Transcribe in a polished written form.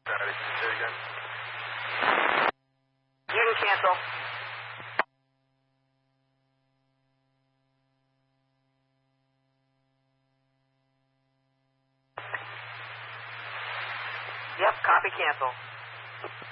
Sorry, say it again. You can cancel. Yep, copy cancel.